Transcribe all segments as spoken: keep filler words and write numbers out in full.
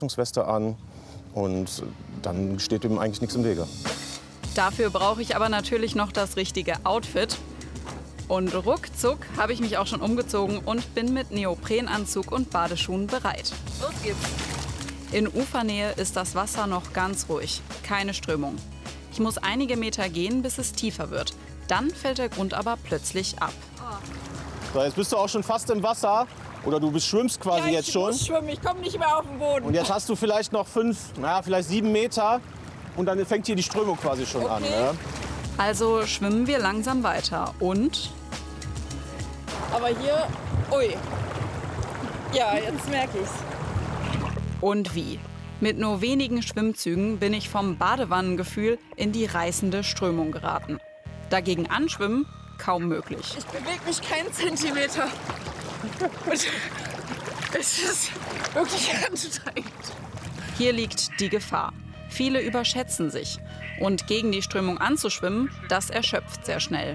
Weste an und dann steht ihm eigentlich nichts im Wege. Dafür brauche ich aber natürlich noch das richtige Outfit. Und ruckzuck habe ich mich auch schon umgezogen und bin mit Neoprenanzug und Badeschuhen bereit. Los geht's! In Ufernähe ist das Wasser noch ganz ruhig, keine Strömung. Ich muss einige Meter gehen, bis es tiefer wird. Dann fällt der Grund aber plötzlich ab. So, jetzt bist du auch schon fast im Wasser. Oder du bist, schwimmst quasi ja, jetzt schon. Ich muss schwimmen, ich komme nicht mehr auf den Boden. Und jetzt hast du vielleicht noch fünf, naja, vielleicht sieben Meter. Und dann fängt hier die Strömung quasi schon okay. an. Ne? Also schwimmen wir langsam weiter. Und? Aber hier, ui. Ja, jetzt merke ich's. Und wie? Mit nur wenigen Schwimmzügen bin ich vom Badewannengefühl in die reißende Strömung geraten. Dagegen anschwimmen kaum möglich. Ich bewege mich keinen Zentimeter. Und es ist wirklich anstrengend. Hier liegt die Gefahr. Viele überschätzen sich. Und gegen die Strömung anzuschwimmen, das erschöpft sehr schnell.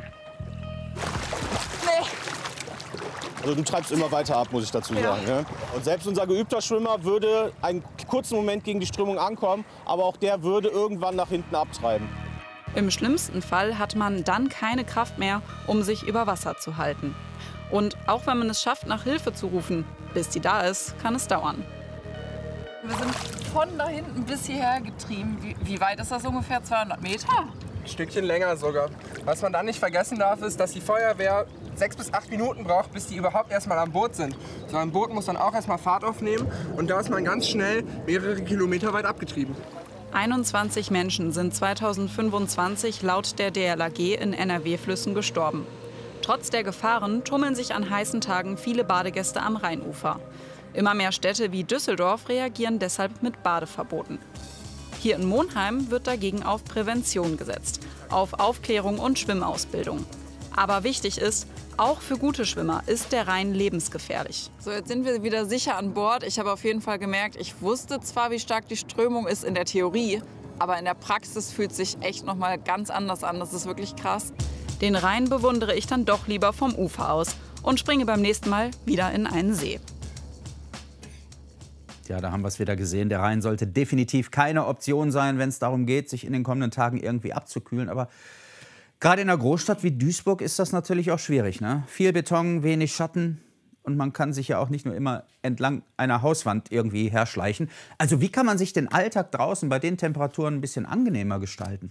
Nee. Also du treibst immer weiter ab, muss ich dazu Ja. sagen. Ne? Und selbst unser geübter Schwimmer würde einen kurzen Moment gegen die Strömung ankommen, aber auch der würde irgendwann nach hinten abtreiben. Im schlimmsten Fall hat man dann keine Kraft mehr, um sich über Wasser zu halten. Und auch wenn man es schafft, nach Hilfe zu rufen, bis die da ist, kann es dauern. Wir sind von da hinten bis hierher getrieben. Wie, wie weit ist das ungefähr? zweihundert Meter? Ein Stückchen länger sogar. Was man dann nicht vergessen darf, ist, dass die Feuerwehr sechs bis acht Minuten braucht, bis die überhaupt erstmal am Boot sind. So ein Boot muss dann auch erstmal Fahrt aufnehmen und da ist man ganz schnell mehrere Kilometer weit abgetrieben. einundzwanzig Menschen sind zweitausendfünfundzwanzig laut der D L R G in N R W-Flüssen gestorben. Trotz der Gefahren tummeln sich an heißen Tagen viele Badegäste am Rheinufer. Immer mehr Städte wie Düsseldorf reagieren deshalb mit Badeverboten. Hier in Monheim wird dagegen auf Prävention gesetzt, auf Aufklärung und Schwimmausbildung. Aber wichtig ist, auch für gute Schwimmer ist der Rhein lebensgefährlich. So, jetzt sind wir wieder sicher an Bord. Ich habe auf jeden Fall gemerkt, ich wusste zwar, wie stark die Strömung ist in der Theorie, aber in der Praxis fühlt es sich echt noch mal ganz anders an. Das ist wirklich krass. Den Rhein bewundere ich dann doch lieber vom Ufer aus und springe beim nächsten Mal wieder in einen See. Ja, da haben wir es wieder gesehen. Der Rhein sollte definitiv keine Option sein, wenn es darum geht, sich in den kommenden Tagen irgendwie abzukühlen. Aber gerade in einer Großstadt wie Duisburg ist das natürlich auch schwierig, ne? Viel Beton, wenig Schatten. Und man kann sich ja auch nicht nur immer entlang einer Hauswand irgendwie herschleichen. Also wie kann man sich den Alltag draußen bei den Temperaturen ein bisschen angenehmer gestalten?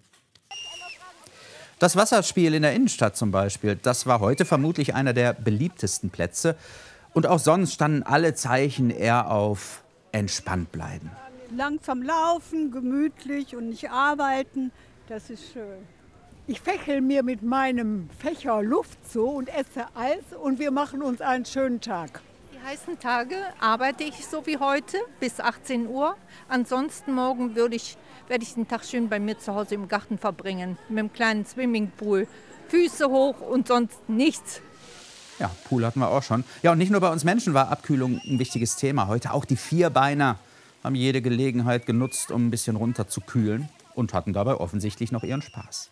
Das Wasserspiel in der Innenstadt zum Beispiel, das war heute vermutlich einer der beliebtesten Plätze. Und auch sonst standen alle Zeichen eher auf entspannt bleiben. Langsam laufen, gemütlich und nicht arbeiten, das ist schön. Ich fächel mir mit meinem Fächer Luft zu und esse Eis und wir machen uns einen schönen Tag. Die heißen Tage arbeite ich so wie heute bis achtzehn Uhr. Ansonsten morgen würde ich, werde ich den Tag schön bei mir zu Hause im Garten verbringen. Mit einem kleinen Swimmingpool. Füße hoch und sonst nichts. Ja, Pool hatten wir auch schon. Ja, und nicht nur bei uns Menschen war Abkühlung ein wichtiges Thema heute. Auch die Vierbeiner haben jede Gelegenheit genutzt, um ein bisschen runter zu kühlen und hatten dabei offensichtlich noch ihren Spaß.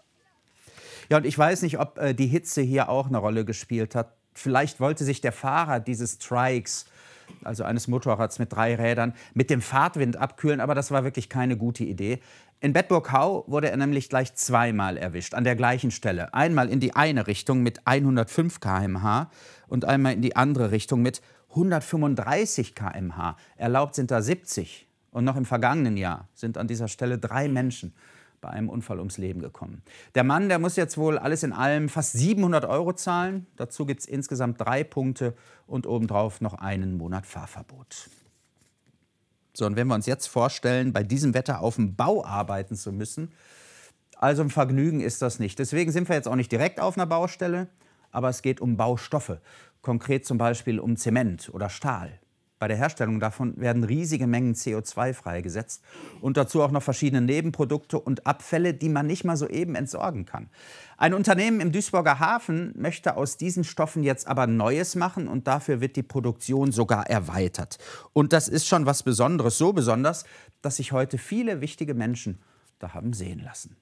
Ja, und ich weiß nicht, ob äh, die Hitze hier auch eine Rolle gespielt hat. Vielleicht wollte sich der Fahrer dieses Trikes, also eines Motorrads mit drei Rädern, mit dem Fahrtwind abkühlen, aber das war wirklich keine gute Idee. In Bedburg-Hau wurde er nämlich gleich zweimal erwischt, an der gleichen Stelle. Einmal in die eine Richtung mit hundertfünf Kilometer pro Stunde und einmal in die andere Richtung mit hundertfünfunddreißig Kilometer pro Stunde. Erlaubt sind da siebzig. Und noch im vergangenen Jahr sind an dieser Stelle drei Menschen bei einem Unfall ums Leben gekommen. Der Mann, der muss jetzt wohl alles in allem fast siebenhundert Euro zahlen. Dazu gibt es insgesamt drei Punkte und obendrauf noch einen Monat Fahrverbot. So, und wenn wir uns jetzt vorstellen, bei diesem Wetter auf dem Bau arbeiten zu müssen, also ein Vergnügen ist das nicht. Deswegen sind wir jetzt auch nicht direkt auf einer Baustelle, aber es geht um Baustoffe, konkret zum Beispiel um Zement oder Stahl. Bei der Herstellung davon werden riesige Mengen C O zwei freigesetzt und dazu auch noch verschiedene Nebenprodukte und Abfälle, die man nicht mal so eben entsorgen kann. Ein Unternehmen im Duisburger Hafen möchte aus diesen Stoffen jetzt aber Neues machen und dafür wird die Produktion sogar erweitert. Und das ist schon was Besonderes, so besonders, dass sich heute viele wichtige Menschen da haben sehen lassen.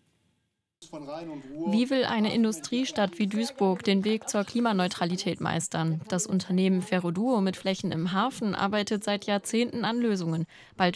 Wie will eine Industriestadt wie Duisburg den Weg zur Klimaneutralität meistern? Das Unternehmen Ferroduo mit Flächen im Hafen arbeitet seit Jahrzehnten an Lösungen. Bald